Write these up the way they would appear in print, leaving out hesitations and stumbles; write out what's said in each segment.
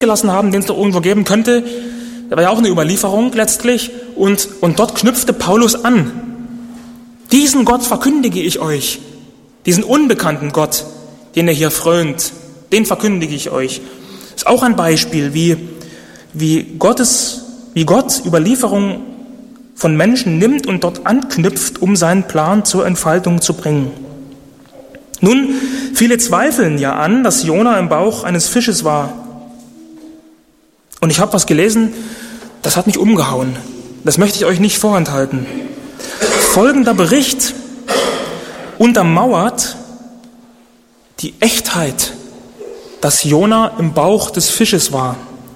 gelassen haben, den es doch irgendwo geben könnte. Das war ja auch eine Überlieferung letztlich. Und dort knüpfte Paulus an. Diesen Gott verkündige ich euch. Diesen unbekannten Gott, den er hier frönt, den verkündige ich euch. Das ist auch ein Beispiel, wie Gott Überlieferungen von Menschen nimmt und dort anknüpft, um seinen Plan zur Entfaltung zu bringen. Nun, viele zweifeln ja an, dass Jona im Bauch eines Fisches war. Und ich habe was gelesen, das hat mich umgehauen. Das möchte ich euch nicht vorenthalten. Folgender Bericht untermauert die Echtheit, dass Jona im Bauch des Fisches war.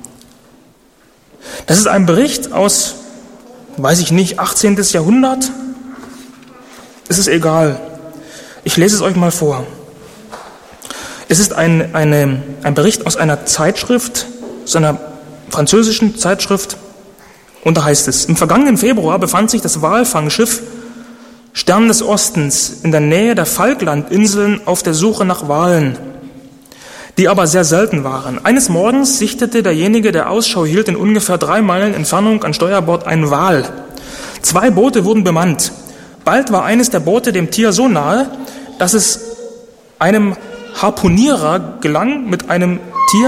Das ist ein Bericht aus, 18. Jahrhundert. Es ist egal. Ich lese es euch mal vor. Es ist ein Bericht aus einer Zeitschrift, aus einer französischen Zeitschrift. Und da heißt es: Im vergangenen Februar befand sich das Walfangschiff Stern des Ostens in der Nähe der Falklandinseln auf der Suche nach Walen, die aber sehr selten waren. Eines Morgens sichtete derjenige, der Ausschau hielt, in ungefähr 3 Meilen Entfernung an Steuerbord einen Wal. 2 Boote wurden bemannt. Bald war eines der Boote dem Tier so nahe, dass es einem Harpunierer gelang, mit einem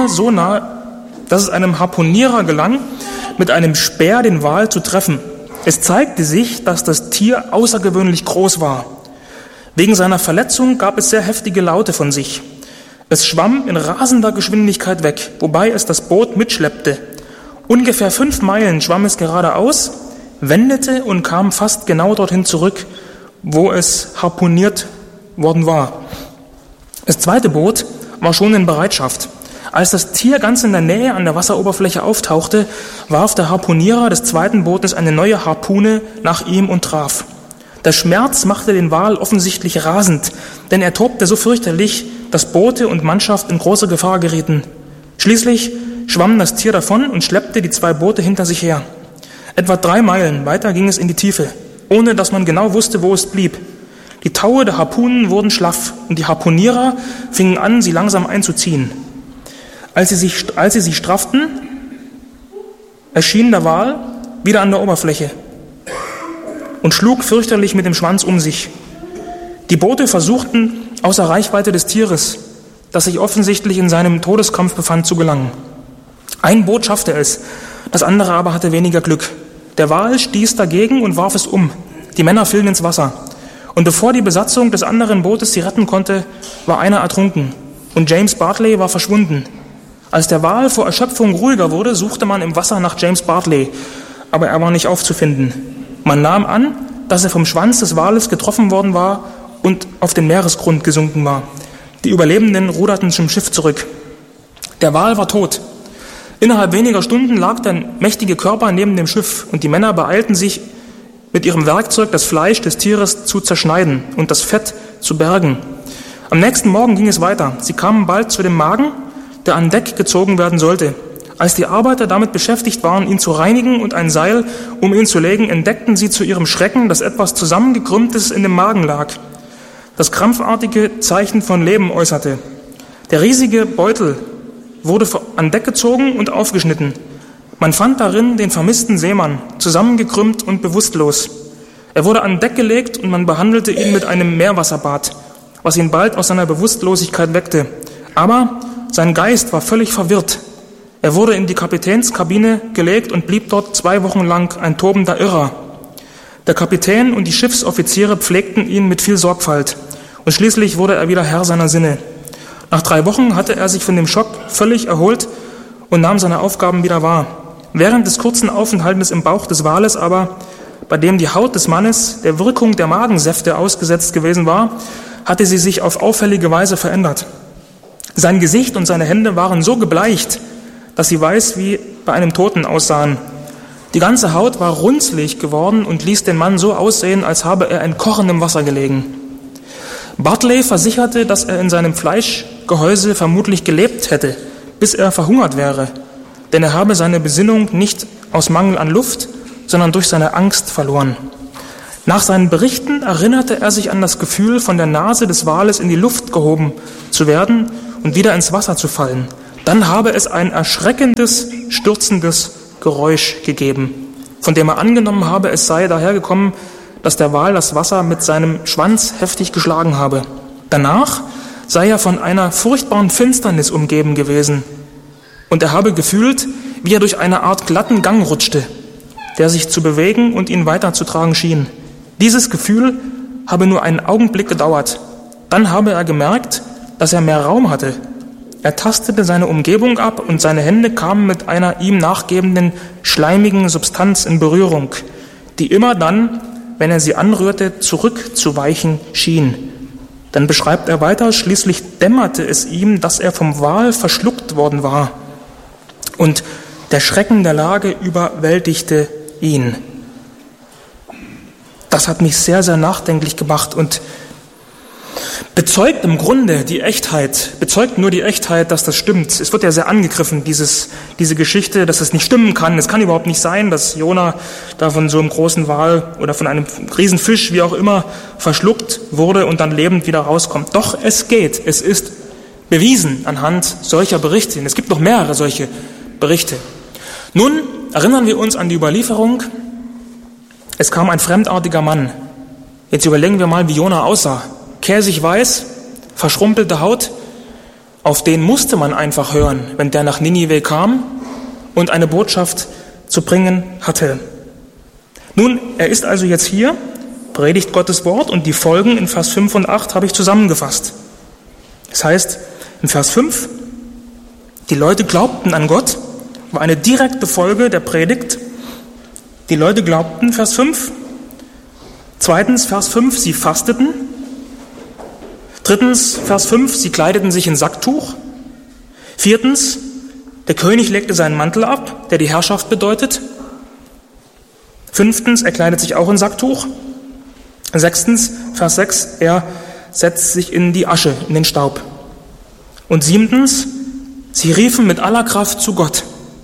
Speer den Wal zu treffen. Es zeigte sich, dass das Tier außergewöhnlich groß war. Wegen seiner Verletzung gab es sehr heftige Laute von sich. Es schwamm in rasender Geschwindigkeit weg, wobei es das Boot mitschleppte. Ungefähr 5 Meilen schwamm es geradeaus, wendete und kam fast genau dorthin zurück, wo es harpuniert worden war. Das zweite Boot war schon in Bereitschaft. Als das Tier ganz in der Nähe an der Wasseroberfläche auftauchte, warf der Harpunierer des zweiten Bootes eine neue Harpune nach ihm und traf. Der Schmerz machte den Wal offensichtlich rasend, denn er tobte so fürchterlich, dass Boote und Mannschaft in große Gefahr gerieten. Schließlich schwamm das Tier davon und schleppte die 2 Boote hinter sich her. Etwa 3 Meilen weiter ging es in die Tiefe, ohne dass man genau wusste, wo es blieb. Die Taue der Harpunen wurden schlaff und die Harpunierer fingen an, sie langsam einzuziehen. Als sie sich strafften, erschien der Wal wieder an der Oberfläche und schlug fürchterlich mit dem Schwanz um sich. Die Boote versuchten, außer Reichweite des Tieres, das sich offensichtlich in seinem Todeskampf befand, zu gelangen. Ein Boot schaffte es, das andere aber hatte weniger Glück. Der Wal stieß dagegen und warf es um. Die Männer fielen ins Wasser. Und bevor die Besatzung des anderen Bootes sie retten konnte, war einer ertrunken und James Bartley war verschwunden. Als der Wal vor Erschöpfung ruhiger wurde, suchte man im Wasser nach James Bartley, aber er war nicht aufzufinden. Man nahm an, dass er vom Schwanz des Wales getroffen worden war und auf den Meeresgrund gesunken war. Die Überlebenden ruderten zum Schiff zurück. Der Wal war tot. Innerhalb weniger Stunden lag der mächtige Körper neben dem Schiff und die Männer beeilten sich, mit ihrem Werkzeug das Fleisch des Tieres zu zerschneiden und das Fett zu bergen. Am nächsten Morgen ging es weiter. Sie kamen bald zu dem Magen, der an Deck gezogen werden sollte. Als die Arbeiter damit beschäftigt waren, ihn zu reinigen und ein Seil um ihn zu legen, entdeckten sie zu ihrem Schrecken, dass etwas Zusammengekrümmtes in dem Magen lag, das krampfartige Zeichen von Leben äußerte. Der riesige Beutel wurde an Deck gezogen und aufgeschnitten. Man fand darin den vermissten Seemann, zusammengekrümmt und bewusstlos. Er wurde an Deck gelegt und man behandelte ihn mit einem Meerwasserbad, was ihn bald aus seiner Bewusstlosigkeit weckte. Aber sein Geist war völlig verwirrt. Er wurde in die Kapitänskabine gelegt und blieb dort 2 Wochen lang ein tobender Irrer. Der Kapitän und die Schiffsoffiziere pflegten ihn mit viel Sorgfalt und schließlich wurde er wieder Herr seiner Sinne. Nach 3 Wochen hatte er sich von dem Schock völlig erholt und nahm seine Aufgaben wieder wahr. Während des kurzen Aufenthaltes im Bauch des Wales aber, bei dem die Haut des Mannes der Wirkung der Magensäfte ausgesetzt gewesen war, hatte sie sich auf auffällige Weise verändert. Sein Gesicht und seine Hände waren so gebleicht, dass sie weiß wie bei einem Toten aussahen. Die ganze Haut war runzlig geworden und ließ den Mann so aussehen, als habe er in kochendem Wasser gelegen. Bartley versicherte, dass er in seinem Fleischgehäuse vermutlich gelebt hätte, bis er verhungert wäre, denn er habe seine Besinnung nicht aus Mangel an Luft, sondern durch seine Angst verloren. Nach seinen Berichten erinnerte er sich an das Gefühl, von der Nase des Wales in die Luft gehoben zu werden und wieder ins Wasser zu fallen. Dann habe es ein erschreckendes, stürzendes Geräusch gegeben, von dem er angenommen habe, es sei dahergekommen, dass der Wal das Wasser mit seinem Schwanz heftig geschlagen habe. Danach sei er von einer furchtbaren Finsternis umgeben gewesen, und er habe gefühlt, wie er durch eine Art glatten Gang rutschte, der sich zu bewegen und ihn weiterzutragen schien. Dieses Gefühl habe nur einen Augenblick gedauert. Dann habe er gemerkt, dass er mehr Raum hatte. Er tastete seine Umgebung ab und seine Hände kamen mit einer ihm nachgebenden, schleimigen Substanz in Berührung, die immer dann, wenn er sie anrührte, zurückzuweichen schien. Dann beschreibt er weiter, schließlich dämmerte es ihm, dass er vom Wal verschluckt worden war. Und der Schrecken der Lage überwältigte ihn. Das hat mich sehr, sehr nachdenklich gemacht und bezeugt im Grunde die Echtheit, bezeugt nur die Echtheit, dass das stimmt. Es wird ja sehr angegriffen, diese Geschichte, dass es nicht stimmen kann. Es kann überhaupt nicht sein, dass Jona da von so einem großen Wal oder von einem Riesenfisch, wie auch immer, verschluckt wurde und dann lebend wieder rauskommt. Doch es geht. Es ist bewiesen anhand solcher Berichte. Und es gibt noch mehrere solche Berichte. Nun erinnern wir uns an die Überlieferung. Es kam ein fremdartiger Mann. Jetzt überlegen wir mal, wie Jona aussah. Käsig weiß, verschrumpelte Haut, auf den musste man einfach hören, wenn der nach Ninive kam und eine Botschaft zu bringen hatte. Nun, er ist also jetzt hier, predigt Gottes Wort und die Folgen in Vers 5 und 8 habe ich zusammengefasst. Das heißt, in Vers 5, die Leute glaubten an Gott, war eine direkte Folge der Predigt. Die Leute glaubten, Vers 5. Zweitens, Vers 5, sie fasteten. Drittens, Vers 5, sie kleideten sich in Sacktuch. Viertens, der König legte seinen Mantel ab, der die Herrschaft bedeutet. Fünftens, er kleidet sich auch in Sacktuch. Sechstens, Vers 6, er setzt sich in die Asche, in den Staub. Und siebtens, sie riefen mit aller Kraft zu Gott.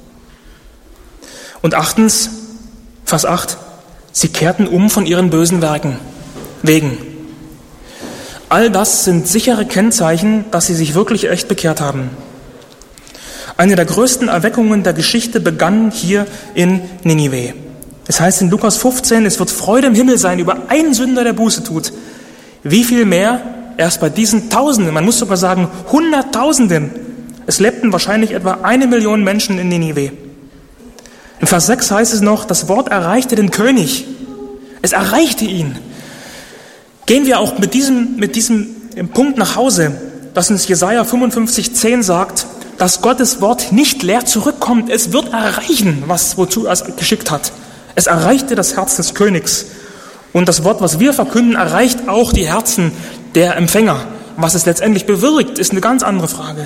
Und achtens, Vers 8, sie kehrten um von ihren bösen Werken. Wegen. All das sind sichere Kennzeichen, dass sie sich wirklich echt bekehrt haben. Eine der größten Erweckungen der Geschichte begann hier in Ninive. Es heißt in Lukas 15, es wird Freude im Himmel sein über einen Sünder, der Buße tut. Wie viel mehr erst bei diesen Tausenden, man muss sogar sagen Hunderttausenden. Es lebten wahrscheinlich etwa 1 Million Menschen in Ninive. In Vers 6 heißt es noch, das Wort erreichte den König. Es erreichte ihn. Gehen wir auch mit diesem Punkt nach Hause, dass uns Jesaja 55,10 sagt, dass Gottes Wort nicht leer zurückkommt. Es wird erreichen, wozu er es geschickt hat. Es erreichte das Herz des Königs. Und das Wort, was wir verkünden, erreicht auch die Herzen der Empfänger. Was es letztendlich bewirkt, ist eine ganz andere Frage.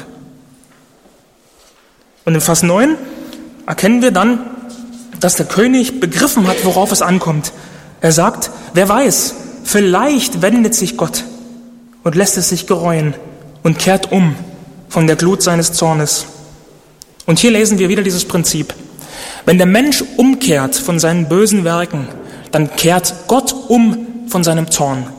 Und in Vers 9 erkennen wir dann, dass der König begriffen hat, worauf es ankommt. Er sagt, wer weiß, vielleicht wendet sich Gott und lässt es sich gereuen und kehrt um von der Glut seines Zornes. Und hier lesen wir wieder dieses Prinzip. Wenn der Mensch umkehrt von seinen bösen Werken, dann kehrt Gott um von seinem Zorn.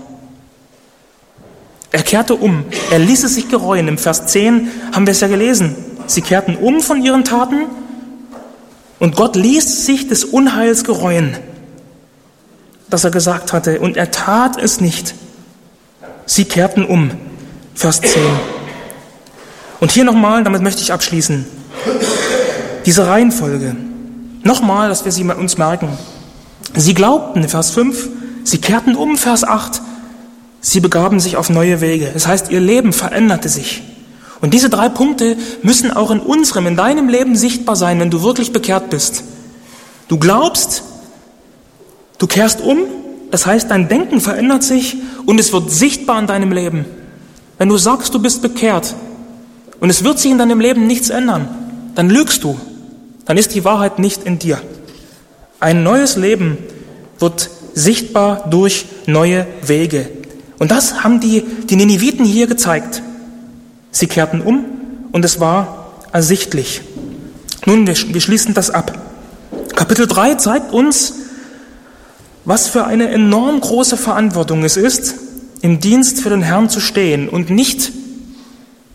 Er kehrte um, er ließ es sich gereuen. Im Vers 10 haben wir es ja gelesen. Sie kehrten um von ihren Taten und Gott ließ sich des Unheils gereuen, das er gesagt hatte, und er tat es nicht. Sie kehrten um. Vers 10. Und hier nochmal, damit möchte ich abschließen, diese Reihenfolge. Nochmal, dass wir sie uns merken. Sie glaubten, Vers 5, sie kehrten um, Vers 8, sie begaben sich auf neue Wege. Das heißt, ihr Leben veränderte sich. Und diese 3 Punkte müssen auch in deinem Leben sichtbar sein, wenn du wirklich bekehrt bist. Du glaubst, du kehrst um, das heißt, dein Denken verändert sich und es wird sichtbar in deinem Leben. Wenn du sagst, du bist bekehrt und es wird sich in deinem Leben nichts ändern, dann lügst du, dann ist die Wahrheit nicht in dir. Ein neues Leben wird sichtbar durch neue Wege. Und das haben die Niniviten hier gezeigt. Sie kehrten um und es war ersichtlich. Nun, wir schließen das ab. Kapitel 3 zeigt uns, was für eine enorm große Verantwortung es ist, im Dienst für den Herrn zu stehen und nicht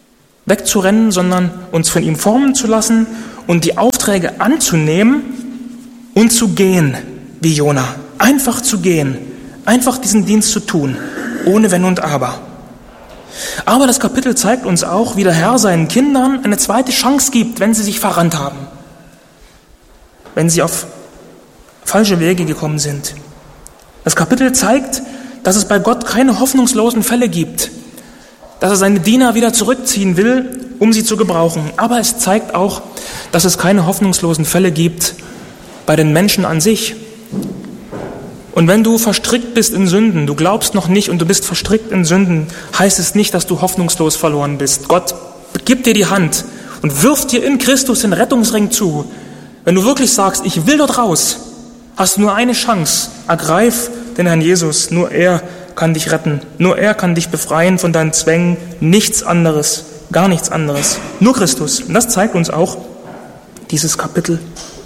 wegzurennen, sondern uns von ihm formen zu lassen und die Aufträge anzunehmen und zu gehen, wie Jona. Einfach zu gehen, einfach diesen Dienst zu tun, ohne Wenn und Aber. Aber das Kapitel zeigt uns auch, wie der Herr seinen Kindern eine zweite Chance gibt, wenn sie sich verrannt haben, wenn sie auf falsche Wege gekommen sind. Das Kapitel zeigt, dass es bei Gott keine hoffnungslosen Fälle gibt, dass er seine Diener wieder zurückziehen will, um sie zu gebrauchen. Aber es zeigt auch, dass es keine hoffnungslosen Fälle gibt bei den Menschen an sich. Und wenn du verstrickt bist in Sünden, du glaubst noch nicht und du bist verstrickt in Sünden, heißt es nicht, dass du hoffnungslos verloren bist. Gott gibt dir die Hand und wirft dir in Christus den Rettungsring zu. Wenn du wirklich sagst, ich will dort raus, hast du nur eine Chance. Ergreif den Herrn Jesus. Nur er kann dich retten. Nur er kann dich befreien von deinen Zwängen. Nichts anderes, gar nichts anderes. Nur Christus. Und das zeigt uns auch dieses Kapitel.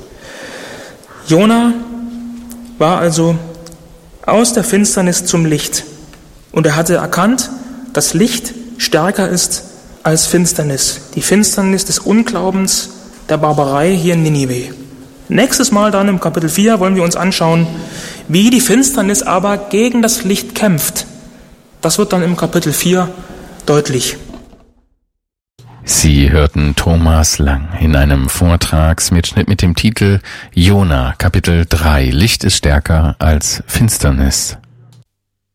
Jona war also aus der Finsternis zum Licht. Und er hatte erkannt, dass Licht stärker ist als Finsternis. Die Finsternis des Unglaubens, der Barbarei hier in Ninive. Nächstes Mal dann im Kapitel 4 wollen wir uns anschauen, wie die Finsternis aber gegen das Licht kämpft. Das wird dann im Kapitel 4 deutlich. Sie hörten Thomas Lang in einem Vortragsmitschnitt mit dem Titel Jona, Kapitel 3, Licht ist stärker als Finsternis.